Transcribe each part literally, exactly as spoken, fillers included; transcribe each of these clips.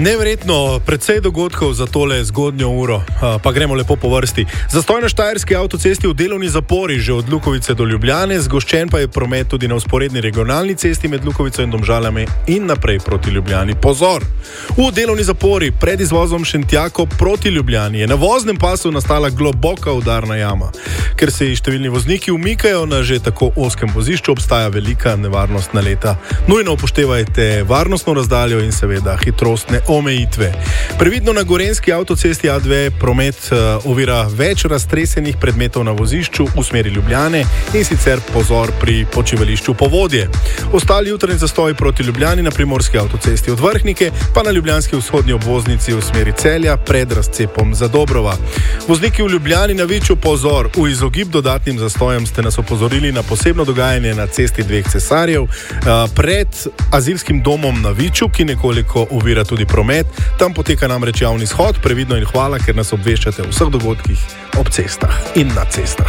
Neverjetno, precej dogodkov za tole zgodnjo uro, pa gremo lepo po vrsti. Zastoj na štajerski avtocesti v delovni zapori že od Lukovice do Ljubljane, zgoščen pa je promet tudi na vzporedni regionalni cesti med Lukovico in Domžalami in naprej proti Ljubljani. Pozor! V delovni zapori pred izvozom Šentjako proti Ljubljani je na voznem pasu nastala globoka udarna jama. Ker se številni vozniki umikajo na že tako ozkem vozišču, obstaja velika nevarnost naleta. Nujno upoštevajte varnostno razdaljo in seveda hitrostne omejitve. Previdno na gorenjski avtocesti A dve promet uh, ovira več raztresenih predmetov na vozišču v smeri Ljubljane in sicer pozor pri počivališču Povodje. Ostali jutranji zastoj proti Ljubljani na primorski avtocesti od Vrhnike pa na ljubljanski vzhodni obvoznici v smeri Celja pred razcepom Zadobrova. Vozniki v Ljubljani na Viču pozor, v izogib dodatnim zastojem ste nas opozorili na posebno dogajanje na cesti dveh cesarjev uh, pred azilskim domom na Viču, ki nekoliko ovira tudi promet. Tam poteka namreč javni shod, previdno in hvala, ker nas obveščate o vseh dogodkih ob cestah in na cestah.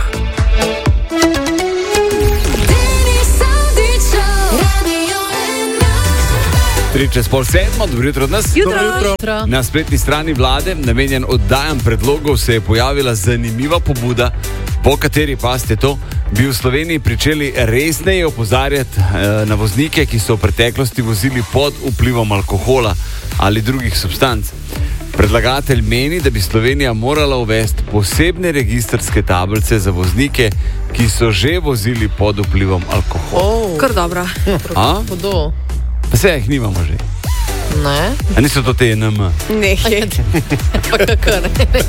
Tri čez pol sedmo, dobro jutro od nas. Jutro. Jutro. Na spletni strani vlade, namenjen oddajam predlogov, se je pojavila zanimiva pobuda, po kateri, pazite to, bi v Sloveniji pričeli resneje opozarjati eh, na voznike, ki so v preteklosti vozili pod vplivom alkohola ali drugih substanc. Predlagatelj meni, da bi Slovenija morala uvesti posebne registrske tablice za voznike, ki so že vozili pod vplivom alkohola. Oh. Kar dobra. A? Podo. Pa se jih nimamo že. Ne. A niso to te N M? Ne. Pa kako ne.